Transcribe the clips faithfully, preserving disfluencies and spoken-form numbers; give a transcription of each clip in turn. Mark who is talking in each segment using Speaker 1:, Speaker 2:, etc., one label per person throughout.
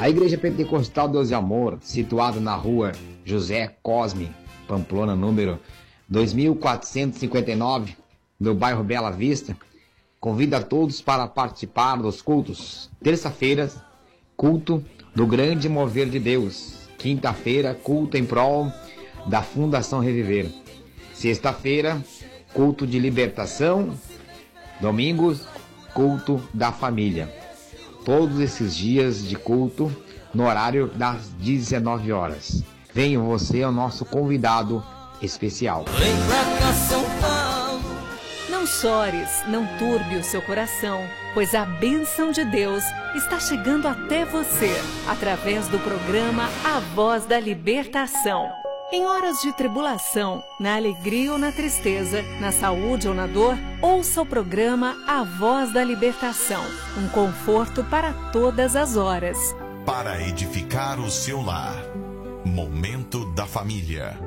Speaker 1: A Igreja Pentecostal Deus e Amor, situada na rua José Cosme, Pamplona, número dois mil quatrocentos e cinquenta e nove, no bairro Bela Vista, convida a todos para participar dos cultos. Terça-feira, culto do Grande Mover de Deus. Quinta-feira, culto em prol da Fundação Reviver. Sexta-feira, culto de libertação. Domingos, culto da família. Todos esses dias de culto no horário das dezenove horas. Venha você, é o nosso convidado especial.
Speaker 2: Vem pra cá, São Paulo.
Speaker 3: Não chores, não turbe o seu coração, pois a bênção de Deus está chegando até você, através do programa A Voz da Libertação. Em horas de tribulação, na alegria ou na tristeza, na saúde ou na dor, ouça o programa A Voz da Libertação, um conforto para todas as horas.
Speaker 4: Para edificar o seu lar, Momento da Família.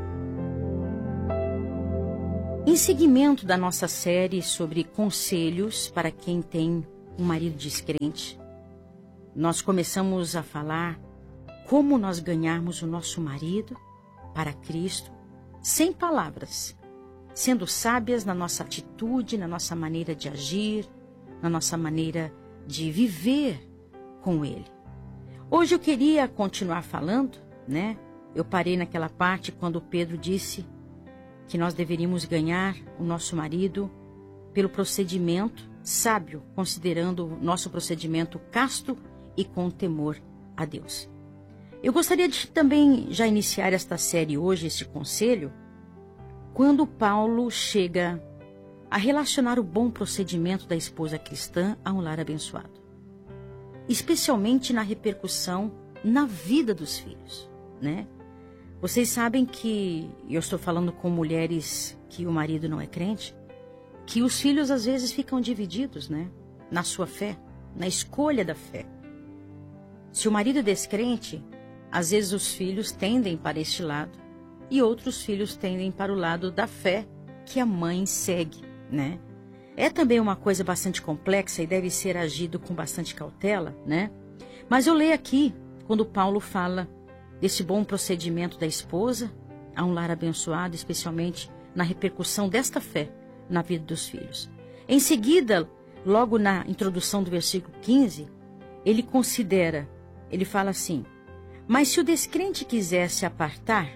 Speaker 5: Em seguimento da nossa série sobre conselhos para quem tem um marido descrente, nós começamos a falar como nós ganharmos o nosso marido para Cristo, sem palavras, sendo sábias na nossa atitude, na nossa maneira de agir, na nossa maneira de viver com Ele. Hoje eu queria continuar falando, né? Eu parei naquela parte quando Pedro disse que nós deveríamos ganhar o nosso marido pelo procedimento sábio, considerando o nosso procedimento casto e com temor a Deus. Eu gostaria de também já iniciar esta série hoje, este conselho, quando Paulo chega a relacionar o bom procedimento da esposa cristã a um lar abençoado, especialmente na repercussão na vida dos filhos, né? Vocês sabem que, eu estou falando com mulheres que o marido não é crente, que os filhos às vezes ficam divididos, né? Na sua fé, na escolha da fé. Se o marido é descrente, às vezes os filhos tendem para este lado e outros filhos tendem para o lado da fé que a mãe segue, né? É também uma coisa bastante complexa e deve ser agido com bastante cautela, né? Mas eu leio aqui, quando Paulo fala desse bom procedimento da esposa a um lar abençoado, especialmente na repercussão desta fé na vida dos filhos. Em seguida, logo na introdução do versículo quinze, ele considera, ele fala assim: mas se o descrente quiser se apartar,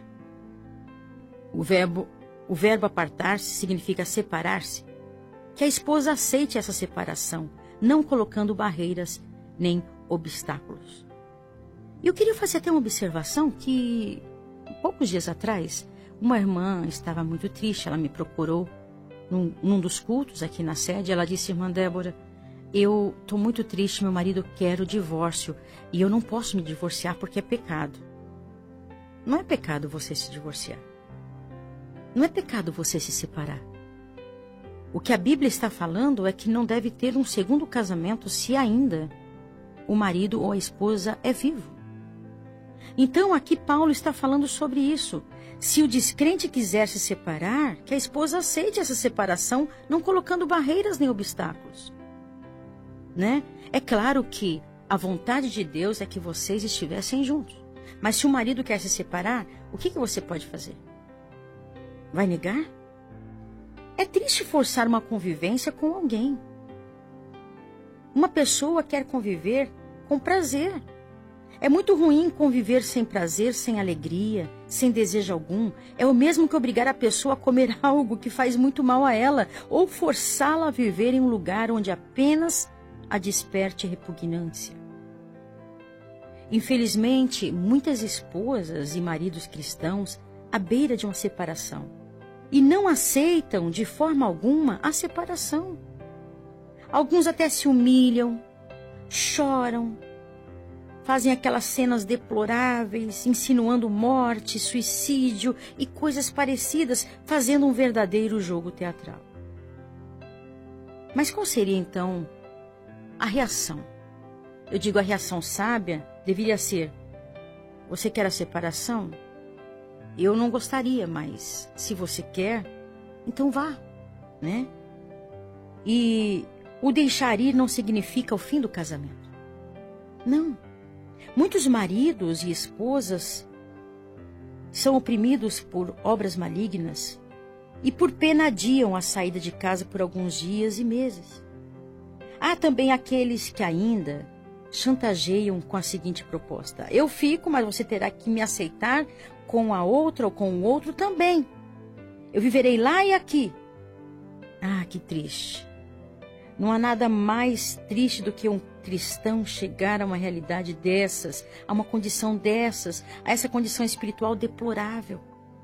Speaker 5: o verbo, o verbo apartar-se significa separar-se, que a esposa aceite essa separação, não colocando barreiras nem obstáculos. E eu queria fazer até uma observação que, poucos dias atrás, uma irmã estava muito triste, ela me procurou num, num dos cultos aqui na sede, ela disse: irmã Débora, eu estou muito triste, meu marido quer o divórcio e eu não posso me divorciar porque é pecado. Não é pecado você se divorciar. Não é pecado você se separar. O que a Bíblia está falando é que não deve ter um segundo casamento se ainda o marido ou a esposa é vivo. Então aqui Paulo está falando sobre isso. Se o descrente quiser se separar, que a esposa aceite essa separação, não colocando barreiras nem obstáculos. Né? É claro que a vontade de Deus é que vocês estivessem juntos. Mas se o marido quer se separar, o que, que você pode fazer? Vai negar? É triste forçar uma convivência com alguém. Uma pessoa quer conviver com prazer. É muito ruim conviver sem prazer, sem alegria, sem desejo algum. É o mesmo que obrigar a pessoa a comer algo que faz muito mal a ela, ou forçá-la a viver em um lugar onde apenas a desperte repugnância. Infelizmente, muitas esposas e maridos cristãos à beira de uma separação e não aceitam de forma alguma a separação. Alguns até se humilham, choram, fazem aquelas cenas deploráveis, insinuando morte, suicídio e coisas parecidas, fazendo um verdadeiro jogo teatral. Mas qual seria então a reação? Eu digo, a reação sábia deveria ser: você quer a separação? Eu não gostaria, mas se você quer, então vá, né? E o deixar ir não significa o fim do casamento. Não. Muitos maridos e esposas são oprimidos por obras malignas e por pena adiam a saída de casa por alguns dias e meses. Há também aqueles que ainda chantageiam com a seguinte proposta: eu fico, mas você terá que me aceitar com a outra ou com o outro também. Eu viverei lá e aqui. Ah, que triste. Não há nada mais triste do que um cristão chegar a uma realidade dessas, a uma condição dessas, a essa condição espiritual deplorável.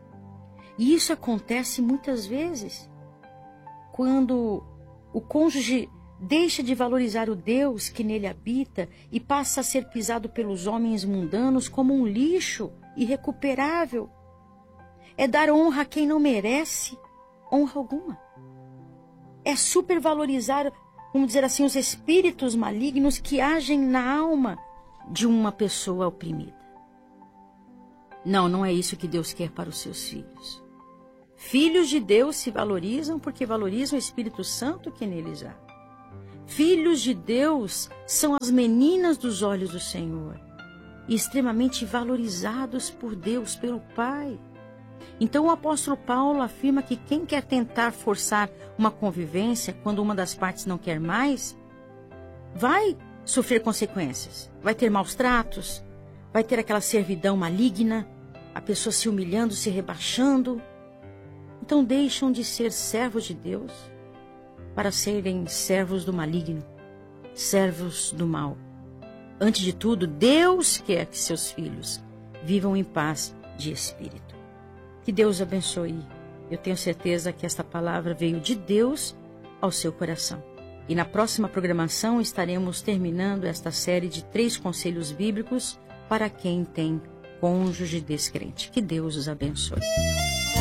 Speaker 5: E isso acontece muitas vezes quando o cônjuge deixa de valorizar o Deus que nele habita e passa a ser pisado pelos homens mundanos como um lixo irrecuperável. É dar honra a quem não merece honra alguma. É supervalorizar, vamos dizer assim, os espíritos malignos que agem na alma de uma pessoa oprimida. Não, não é isso que Deus quer para os seus filhos. Filhos de Deus se valorizam porque valorizam o Espírito Santo que neles há. Filhos de Deus são as meninas dos olhos do Senhor e extremamente valorizados por Deus, pelo Pai. Então o apóstolo Paulo afirma que quem quer tentar forçar uma convivência quando uma das partes não quer mais, vai sofrer consequências, vai ter maus tratos, vai ter aquela servidão maligna, a pessoa se humilhando, se rebaixando. Então deixam de ser servos de Deus para serem servos do maligno, servos do mal. Antes de tudo, Deus quer que seus filhos vivam em paz de espírito. Que Deus abençoe. Eu tenho certeza que esta palavra veio de Deus ao seu coração. E na próxima programação estaremos terminando esta série de três conselhos bíblicos para quem tem cônjuge descrente. Que Deus os abençoe.